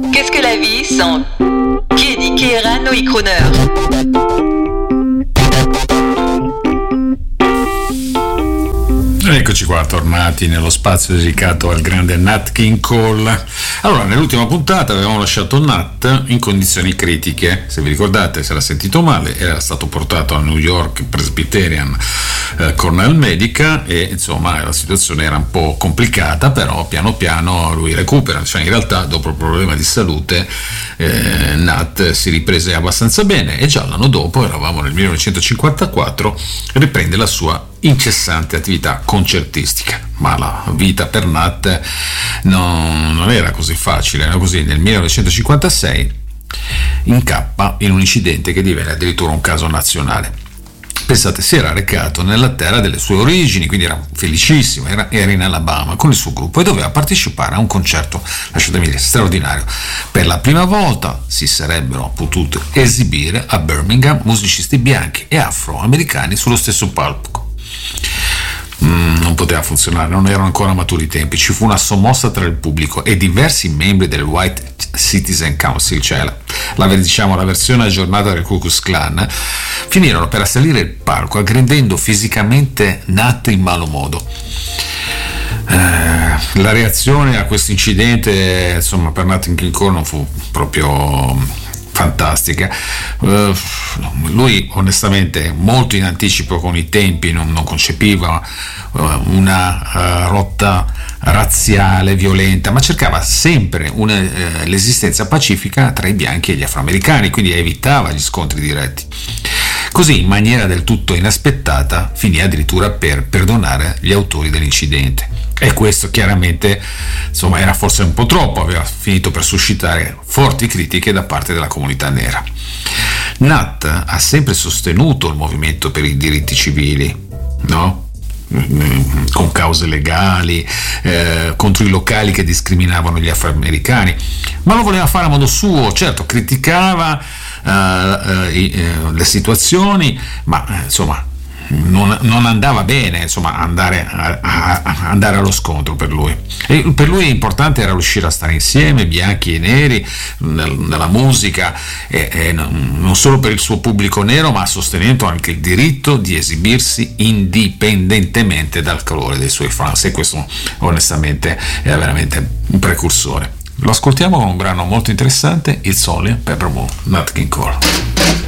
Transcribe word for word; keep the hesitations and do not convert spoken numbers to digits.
Qu'est-ce que la vie sans Kedi Keirano i Crooner? Eccoci qua, tornati nello spazio dedicato al grande Nat King Cole. Allora, nell'ultima puntata avevamo lasciato Nat in condizioni critiche. Se vi ricordate, si era sentito male, era stato portato a New York Presbyterian eh, Cornell Medica e insomma la situazione era un po' complicata, però piano piano lui recupera. Cioè, in realtà, dopo il problema di salute, eh, Nat si riprese abbastanza bene e già l'anno dopo, eravamo nel millenovecentocinquantaquattro, riprende la sua incessante attività concertistica. Ma la vita per Nat non, non era così facile, era così. Nel millenovecentocinquantasei incappa in un incidente che divenne addirittura un caso nazionale. Pensate, si era recato nella terra delle sue origini, quindi era felicissimo, era, era in Alabama con il suo gruppo e doveva partecipare a un concerto, lasciatemi dire, straordinario. Per la prima volta si sarebbero potuti esibire a Birmingham musicisti bianchi e afroamericani sullo stesso palco. Mm, non poteva funzionare, non erano ancora maturi i tempi. Ci fu una sommossa tra il pubblico e diversi membri del White Citizen Council, cioè la, la, diciamo, la versione aggiornata del Ku Klux Klan, finirono per assalire il palco aggredendo fisicamente Nat in malo modo. Eh, la reazione a questo incidente, insomma, per Nat King Cole non fu proprio fantastica. Uh, lui onestamente molto in anticipo con i tempi, non, non concepiva uh, una uh, rotta razziale violenta, ma cercava sempre una, uh, l'esistenza pacifica tra i bianchi e gli afroamericani, quindi evitava gli scontri diretti. Così, in maniera del tutto inaspettata, finì addirittura per perdonare gli autori dell'incidente. E questo chiaramente, insomma, era forse un po' troppo, aveva finito per suscitare forti critiche da parte della comunità nera. Nat ha sempre sostenuto il movimento per i diritti civili, no? Con cause legali, eh, contro i locali che discriminavano gli afroamericani, ma lo voleva fare a modo suo. Certo, criticava uh, uh, i, uh, le situazioni, ma uh, insomma non, non andava bene, insomma, andare, a, a, a andare allo scontro per lui. E per lui importante era riuscire a stare insieme, bianchi e neri, nel, nella musica, e, e non solo per il suo pubblico nero, ma sostenendo anche il diritto di esibirsi indipendentemente dal colore dei suoi fans, e questo onestamente era veramente un precursore. Lo ascoltiamo con un brano molto interessante, It's Only Pepper Moon, Nat King Cole.